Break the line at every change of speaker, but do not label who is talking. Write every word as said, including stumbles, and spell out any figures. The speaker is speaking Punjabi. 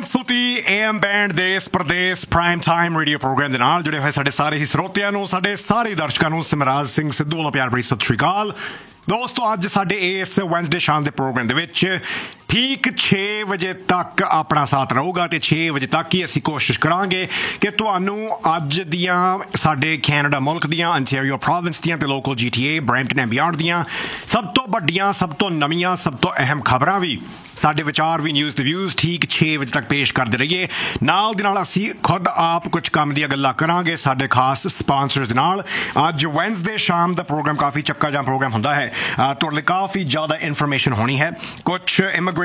ਸੁਤੀ ਏਐਮ ਬੈਂਡ ਦੇਸ Pradesh prime time radio programme ਦੇ ਨਾਲ ਜੁੜੇ ਹੋਏ ਸਾਡੇ ਸਾਰੇ ਹੀ ਸਰੋਤਿਆਂ ਨੂੰ, ਸਾਡੇ ਸਾਰੇ ਦਰਸ਼ਕਾਂ ਨੂੰ ਸਿਮਰਾਜ ਸਿੰਘ ਸਿੱਧੂ ਵੱਲੋਂ ਪਿਆਰ ਭਰੀ ਸਤਿ ਸ਼੍ਰੀ ਅਕਾਲ। ਦੋਸਤੋ, ਅੱਜ ਸਾਡੇ ਇਸ ਵੈਨਸਡੇ ਸ਼ਾਮ ਦੇ ਪ੍ਰੋਗਰਾਮ ਦੇ ਵਿੱਚ ਠੀਕ ਛੇ ਵਜੇ ਤੱਕ ਆਪਣਾ ਸਾਥ ਰਹੂਗਾ ਅਤੇ ਛੇ ਵਜੇ ਤੱਕ ਹੀ ਅਸੀਂ ਕੋਸ਼ਿਸ਼ ਕਰਾਂਗੇ ਕਿ ਤੁਹਾਨੂੰ ਅੱਜ ਦੀਆਂ ਸਾਡੇ ਕੈਨੇਡਾ ਮੁਲਕ ਦੀਆਂ, ਅੰਟੈਰੀਓ ਪ੍ਰੋਵਿੰਸ ਦੀਆਂ ਅਤੇ local G T A Brampton and ਬਿਯਾਂਡ ਦੀਆਂ ਸਭ ਤੋਂ ਵੱਡੀਆਂ, ਸਭ ਤੋਂ ਨਵੀਆਂ, ਸਭ ਤੋਂ ਅਹਿਮ ਖਬਰਾਂ ਵੀ, ਸਾਡੇ ਵਿਚਾਰ ਵੀ, ਨਿਊਜ਼ ਤੇ ਵਿਊਜ਼ ਠੀਕ ਛੇ ਵਜੇ ਤੱਕ ਪੇਸ਼ ਕਰਦੇ ਰਹੀਏ। ਨਾਲ ਦੀ ਨਾਲ ਅਸੀਂ ਖੁਦ ਆਪ ਕੁਝ ਕੰਮ ਦੀਆਂ ਗੱਲਾਂ ਕਰਾਂਗੇ ਸਾਡੇ ਖਾਸ ਸਪਾਂਸਰਸ ਦੇ ਨਾਲ। ਅੱਜ ਵੈਨਸਡੇ ਸ਼ਾਮ ਦਾ ਪ੍ਰੋਗਰਾਮ ਕਾਫੀ ਚੱਕਾ ਜਾਮ ਪ੍ਰੋਗਰਾਮ ਹੁੰਦਾ ਹੈ। ਤੁਹਾਡੇ ਲਈ ਕਾਫੀ ਜ਼ਿਆਦਾ ਇਨਫੋਰਮੇਸ਼ਨ ਹੋਣੀ ਹੈ। ਕੁਛ